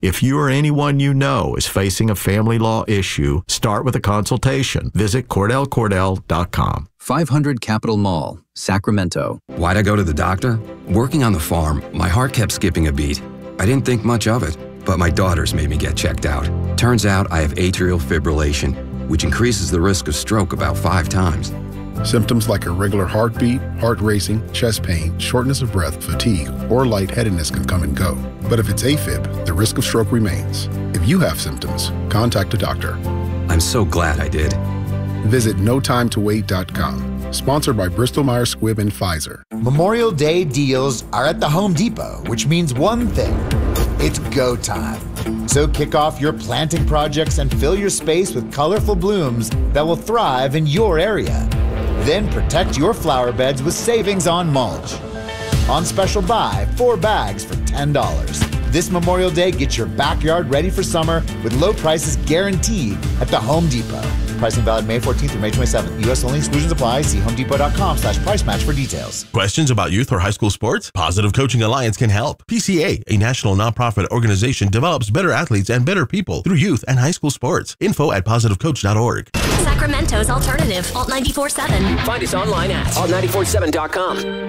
If you or anyone you know is facing a family law issue, start with a consultation. Visit CordellCordell.com. 500 Capitol Mall, Sacramento. Why'd I go to the doctor? Working on the farm, my heart kept skipping a beat. I didn't think much of it, but my daughters made me get checked out. Turns out I have atrial fibrillation, which increases the risk of stroke about 5 times. Symptoms like irregular heartbeat, heart racing, chest pain, shortness of breath, fatigue, or lightheadedness can come and go. But if it's AFib, the risk of stroke remains. If you have symptoms, contact a doctor. I'm so glad I did. Visit notimetowait.com. Sponsored by Bristol-Myers Squibb and Pfizer. Memorial Day deals are at the Home Depot, which means one thing. It's go time. So kick off your planting projects and fill your space with colorful blooms that will thrive in your area. Then protect your flower beds with savings on mulch. On special buy, 4 bags for $10. This Memorial Day, get your backyard ready for summer with low prices guaranteed at the Home Depot. Pricing valid May 14th through May 27th. U.S. only. Exclusions apply. See homedepot.com/price match for details. Questions about youth or high school sports? Positive Coaching Alliance can help. PCA, a national nonprofit organization, develops better athletes and better people through youth and high school sports. Info at positivecoach.org. Sacramento's alternative, Alt 94.7. Find us online at alt947.com.